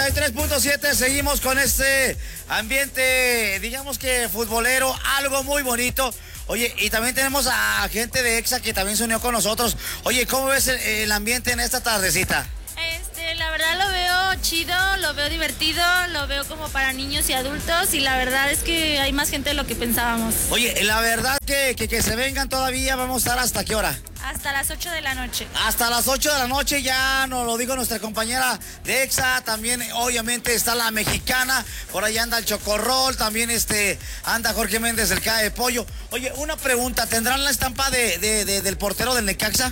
93.7, seguimos con este ambiente, digamos que futbolero, algo muy bonito. Oye, y también tenemos a gente de EXA que también se unió con nosotros. Oye, ¿cómo ves el ambiente en esta tardecita? La verdad lo veo chido, lo veo divertido, lo veo como para niños y adultos y la verdad es que hay más gente de lo que pensábamos. Oye, la verdad que se vengan todavía, vamos a estar ¿hasta qué hora? Hasta las 8 de la noche. Hasta las 8 de la noche, ya nos lo dijo nuestra compañera de EXA, también obviamente está la mexicana, por ahí anda el Chocorrol, también anda Jorge Méndez, el Cae de Pollo. Oye, una pregunta, ¿tendrán la estampa del portero del Necaxa?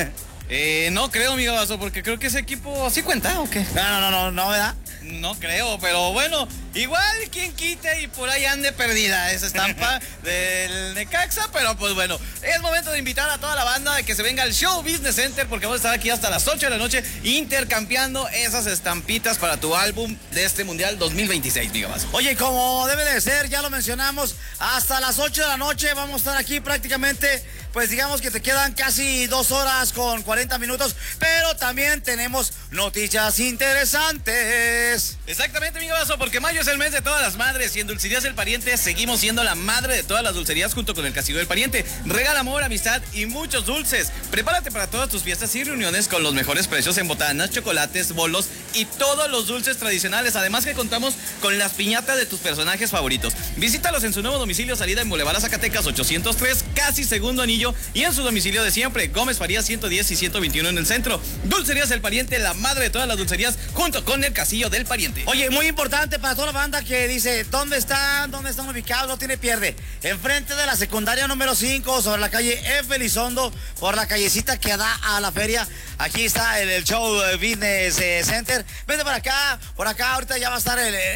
No creo, amigo Vaso, porque creo que ese equipo sí cuenta, ¿o qué? No, ¿verdad? No creo, pero bueno, igual quien quite y por ahí ande perdida esa estampa del Necaxa, pero pues bueno, es momento de invitar a toda la banda de que se venga al Show Business Center porque vamos a estar aquí hasta las 8 de la noche intercambiando esas estampitas para tu álbum de este Mundial 2026, amigo Vaso. Oye, como debe de ser, ya lo mencionamos, hasta las 8 de la noche vamos a estar aquí prácticamente, pues digamos que te quedan casi 2 horas con 40 minutos, pero también tenemos noticias interesantes. Exactamente, amigo Vaso, porque mayo es el mes de todas las madres y en Dulcerías El Pariente seguimos siendo la madre de todas las dulcerías junto con el Castillo del Pariente. Regala amor, amistad y muchos dulces. Prepárate para todas tus fiestas y reuniones con los mejores precios en botanas, chocolates, bolos y todos los dulces tradicionales. Además que contamos con las piñatas de tus personajes favoritos. Visítalos en su nuevo domicilio, salida en Boulevard Zacatecas 803, casi segundo anillo, y en su domicilio de siempre, Gómez Farías 110 y 121 en el centro. Dulcerías El Pariente, la madre de todas las dulcerías junto con el Castillo del Pariente. Oye, muy importante para toda la banda que dice, ¿dónde están ubicados? No tiene pierde. Enfrente de la secundaria número 5, sobre la calle F. Elizondo, por la callecita que da a la feria. Aquí está el Show Business Center. Vente por acá, ahorita ya va a estar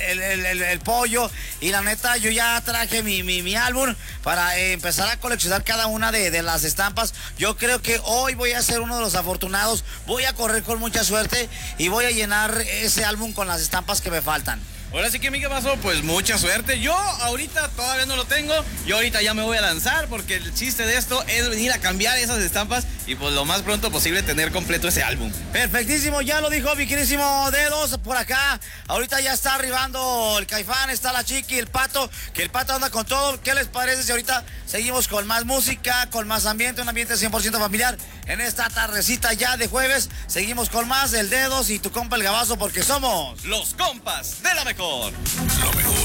el pollo. Y la neta, yo ya traje mi álbum para empezar a coleccionar cada una de las estampas. Yo creo que hoy voy a ser uno de los afortunados. Voy a correr con mucha suerte y voy a llenar ese álbum con las estampas que me faltan. Ahora sí que, amigo Vaso, pues mucha suerte. Yo ahorita todavía no lo tengo. Yo ahorita ya me voy a lanzar porque el chiste de esto es venir a cambiar esas estampas y pues lo más pronto posible tener completo ese álbum. Perfectísimo, ya lo dijo mi querísimo Dedos por acá. Ahorita ya está arribando el Caifán, está la Chiqui, el Pato, que el Pato anda con todo. ¿Qué les parece si ahorita seguimos con más música, con más ambiente, un ambiente 100% familiar? En esta tardecita ya de jueves, seguimos con más el Dedos y tu compa el Gabazo porque somos los compas de la mejor. Lo mejor.